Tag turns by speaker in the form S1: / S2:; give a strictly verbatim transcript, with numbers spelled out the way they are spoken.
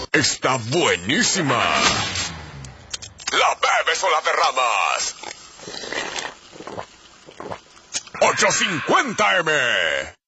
S1: está buenísima. ¿La bebes o la derramas? ochocientos cincuenta eme.